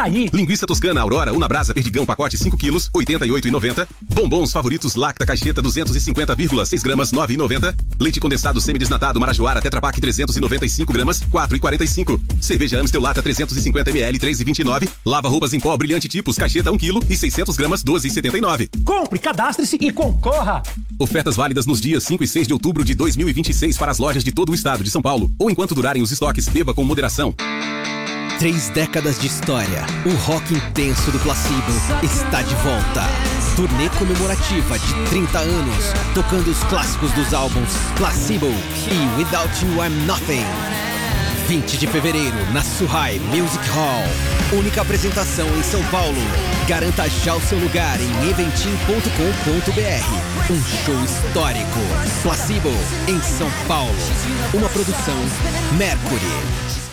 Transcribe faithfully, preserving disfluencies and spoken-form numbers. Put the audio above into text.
aí. Linguiça toscana Aurora Una Brasa Perdigão pacote cinco quilos, oitenta e oito reais e noventa centavos. Bombons favoritos Lacta Caixeta duzentos e cinquenta vírgula seis gramas, nove reais e noventa centavos. Leite condensado semidesnatado Marajoara Tetra Pak trezentos e noventa e cinco gramas, quatro reais e quarenta e cinco centavos. Cerveja Amstel Lata trezentos e cinquenta mililitros, três reais e vinte e nove centavos. Lava roupas em pó Brilhante Tipos Caixeta um quilo e seiscentas gramas, doze reais e setenta e nove centavos. Compre, cadastre-se e concorra. Ofertas válidas nos dias cinco e seis de outubro de dois mil e vinte e seis para as lojas de todo o estado de São Paulo ou enquanto durarem os estoques. Beba com moderação. Três décadas de história. O rock intenso do Placebo está de volta. Turnê comemorativa de trinta anos, tocando os clássicos dos álbuns Placebo e Without You I'm Nothing. vinte de fevereiro, na Suhai Music Hall. Única apresentação em São Paulo. Garanta já o seu lugar em eventim ponto com ponto b r. Um show histórico. Placebo, em São Paulo. Uma produção Mercury.